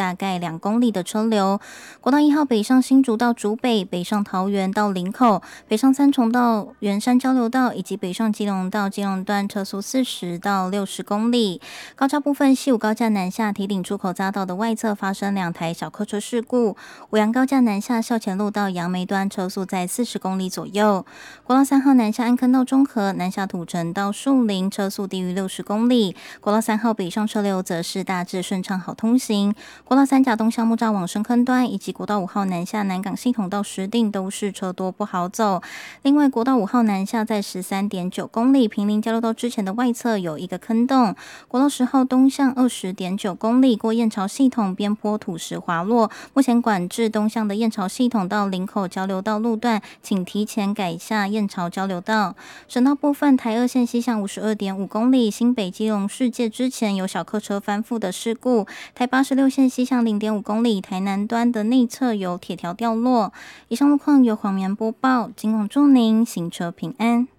大概2公里的车流。国道1号北上新竹到竹北，北上桃园到林口，北上三重到圆山交流道，以及北上基隆到基隆段车速40到60公里。高架部分，西武高架南下堤顶出口匝道的外侧发生2台小客车事故，五羊高架南下校前路到杨梅段车速在40公里左右。国道3号南下安坑到中和，南下土城到树林车速低于60公里。国道3号北上车流则是大致顺畅好通行。国道3甲东向木栅往深坑端，以及国道5号南下南港系统到石碇都是车多不好走。另外，国道5号南下在13.9公里平林交流道之前的外侧有一个坑洞。国道10号东向20.9公里过燕巢系统边坡土石滑落，目前管制东向的燕巢系统到林口交流道路段，请提前改下燕巢交流道。省道部分，台2线西向52.5公里新北基隆世界之前有小客车翻覆的事故，台86线西向0.5公里台南端的内侧有铁条掉落。以上路况由黄棉播报，今晚祝您行车平安。